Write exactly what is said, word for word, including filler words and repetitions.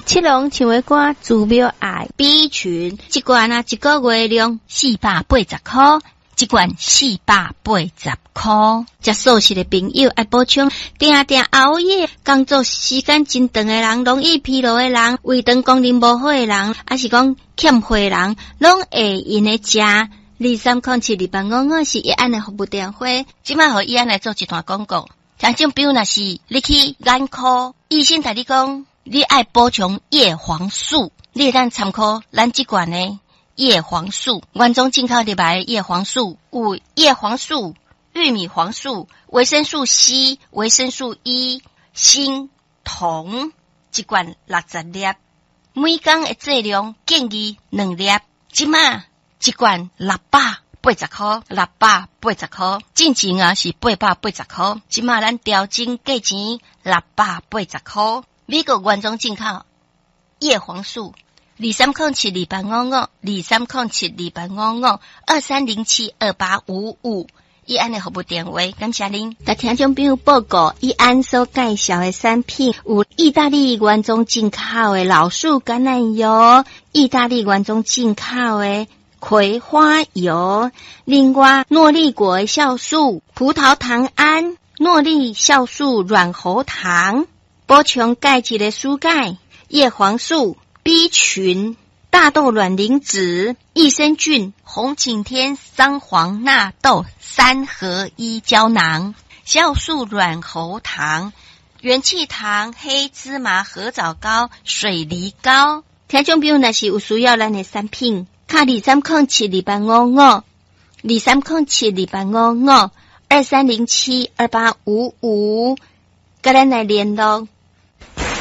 七龙唱的歌祖庙爱 B 群，一罐啊一个月量四百八十块，一罐四百八十块。食素食的朋友爱补充，定定熬夜工作时间真长的人，容易疲劳的人，胃肠功能无好的人，还是讲欠血的人，拢会用来食。二三空七二八五五是医安的服务电话，即摆互医安来做一段广告。像种比如若是你去眼科，医生同你讲，你爱补充叶黄素，你会当参考咱即罐的叶黄素，原装进口入来的叶黄素有叶黄素、玉米黄素、维生素 C、维生素 E、锌、铜，一罐六十粒，每工的剂量建议两粒，即卖一罐六百八十块，六百八十块，进前啊是八百八十块，即卖咱调整价钱六百八十块。美国原装进口叶黄素，二三零七二八五五，二三零七二八五五，二三零七二八五五。医安的服务电话，感谢您。甲听众朋友报告，医安所介绍的产品有意大利原装进口的老树橄榄油，意大利原装进口的葵花油，另外诺丽果酵素、葡萄糖胺、诺丽酵素软喉糖，补充钙质的蔬钙、叶黄素、B 群、大豆卵磷脂、益生菌、红景天桑黄纳豆三合一胶囊、酵素软喉糖、元气糖、黑芝麻合枣糕、水梨糕。听众朋友若是有需要咱的产品，卡二三零七二八五五，二三零七二八五五，二三零七二八五五，跟咱来联络。